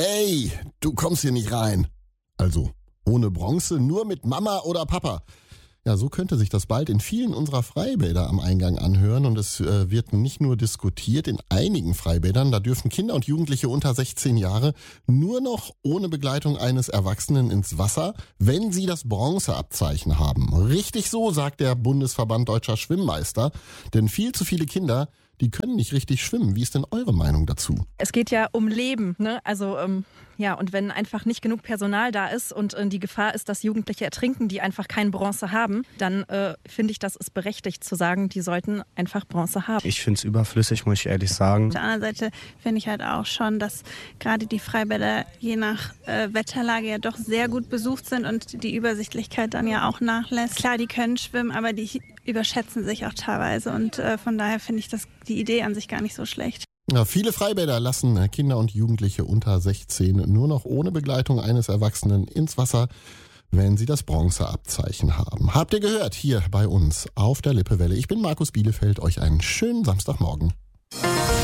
Ey, du kommst hier nicht rein. Also, ohne Bronze, nur mit Mama oder Papa. Ja, so könnte sich das bald in vielen unserer Freibäder am Eingang anhören und es wird nicht nur diskutiert, in einigen Freibädern, da dürfen Kinder und Jugendliche unter 16 Jahre nur noch ohne Begleitung eines Erwachsenen ins Wasser, wenn sie das Bronzeabzeichen haben. Richtig so, sagt der Bundesverband Deutscher Schwimmmeister, denn viel zu viele Kinder, die können nicht richtig schwimmen. Wie ist denn eure Meinung dazu? Es geht ja um Leben, ne? Also und wenn einfach nicht genug Personal da ist und die Gefahr ist, dass Jugendliche ertrinken, die einfach kein Bronze haben, dann finde ich, das ist berechtigt zu sagen, die sollten einfach Bronze haben. Ich finde es überflüssig, muss ich ehrlich sagen. Auf der anderen Seite finde ich halt auch schon, dass gerade die Freibäder je nach Wetterlage ja doch sehr gut besucht sind und die Übersichtlichkeit dann ja auch nachlässt. Klar, die können schwimmen, aber die überschätzen sich auch teilweise und von daher finde ich die Idee an sich gar nicht so schlecht. Ja, viele Freibäder lassen Kinder und Jugendliche unter 16 nur noch ohne Begleitung eines Erwachsenen ins Wasser, wenn sie das Bronzeabzeichen haben. Habt ihr gehört hier bei uns auf der Lippewelle? Ich bin Markus Bielefeld, euch einen schönen Samstagmorgen.